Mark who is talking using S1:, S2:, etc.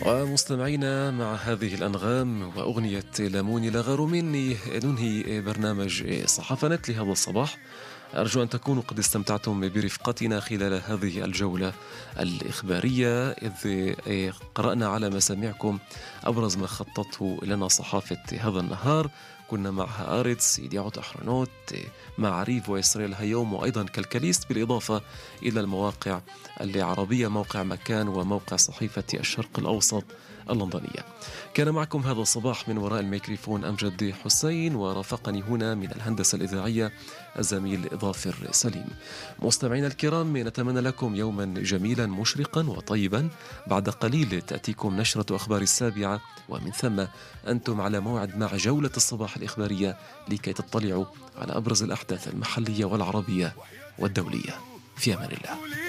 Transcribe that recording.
S1: ومستمعينا مع هذه الأنغام وأغنية لاموني لغاروا مني ننهي برنامج صحافة نت لهذا الصباح. أرجو أن تكونوا قد استمتعتم برفقتنا خلال هذه الجولة الإخبارية، إذ قرأنا على مسامعكم أبرز ما خطته لنا صحافة هذا النهار. كنا مع هآرتس، يديعوت أحرنوت، معاريف وإسرائيل هيوم، وأيضا كالكاليست، بالإضافة إلى المواقع العربية، موقع مكان وموقع صحيفة الشرق الأوسط اللندنية. كان معكم هذا الصباح من وراء الميكروفون أمجد حسين، ورافقني هنا من الهندسة الإذاعية الزميل ظافر سليم. مستمعينا الكرام، نتمنى لكم يوما جميلا مشرقا وطيبا. بعد قليل تأتيكم نشرة أخبار 7، ومن ثم أنتم على موعد مع جولة الصباح الإخبارية لكي تطلعوا على أبرز الأحداث المحلية والعربية والدولية. في أمان الله.